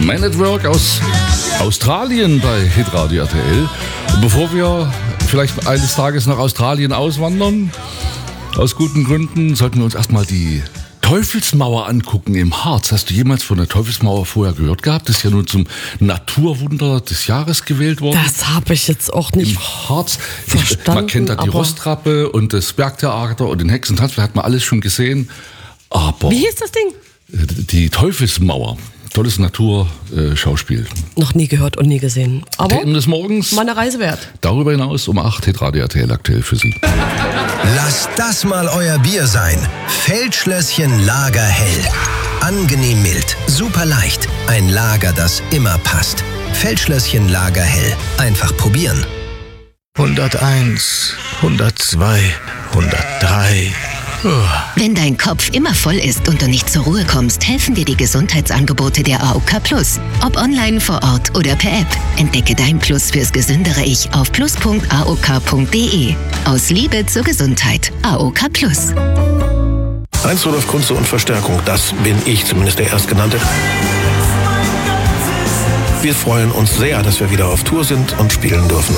Man at Work aus Australien bei Hitradio RTL. Und bevor wir vielleicht eines Tages nach Australien auswandern, aus guten Gründen, sollten wir uns erstmal die Teufelsmauer angucken im Harz. Hast du jemals von der Teufelsmauer vorher gehört gehabt? Das ist ja nun zum Naturwunder des Jahres gewählt worden. Das habe ich jetzt auch nicht im Harz. verstanden. Man kennt da die Rostrappe und das Bergtheater und den Hexentanz. Das hat man alles schon gesehen. Aber Wie hieß das Ding? die Teufelsmauer. Tolles Naturschauspiel. Noch nie gehört und nie gesehen. Aber Themen des Morgens. meine Reise wert. Darüber hinaus um 8 Hitradio RTL aktuell für Sie. Lasst das mal euer Bier sein. Feldschlösschen Lagerhell. Angenehm mild, super leicht. Ein Lager, das immer passt. Feldschlösschen Lagerhell. Einfach probieren. 101, 102, 103. Wenn dein Kopf immer voll ist und du nicht zur Ruhe kommst, helfen dir die Gesundheitsangebote der AOK Plus. Ob online, vor Ort oder per App. Entdecke dein Plus fürs gesündere Ich auf plus.aok.de. Aus Liebe zur Gesundheit. AOK Plus. Heinz Rudolf Kunze und Verstärkung, das bin ich, zumindest der Erstgenannte. Wir freuen uns sehr, dass wir wieder auf Tour sind und spielen dürfen.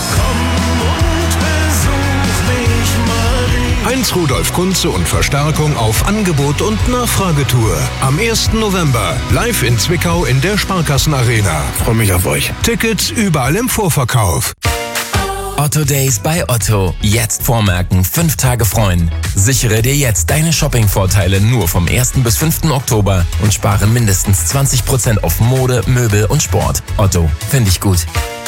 Heinz Rudolf Kunze und Verstärkung auf Angebot und Nachfragetour. Am 1. November live in Zwickau in der Sparkassenarena. Freue mich auf euch. Tickets überall im Vorverkauf. Otto Days bei Otto. Jetzt vormerken, 5 Tage freuen. Sichere dir jetzt deine Shopping-Vorteile nur vom 1. bis 5. Oktober und spare mindestens 20% auf Mode, Möbel und Sport. Otto, finde ich gut.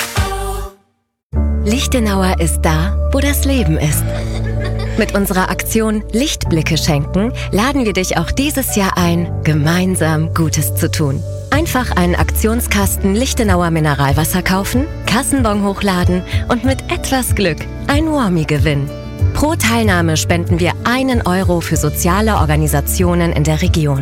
Lichtenauer ist da, wo das Leben ist. Mit unserer Aktion Lichtblicke schenken laden wir dich auch dieses Jahr ein, gemeinsam Gutes zu tun. Einfach einen Aktionskasten Lichtenauer Mineralwasser kaufen, Kassenbon hochladen und mit etwas Glück ein Warmie gewinnen. Pro Teilnahme spenden wir 1 Euro für soziale Organisationen in der Region.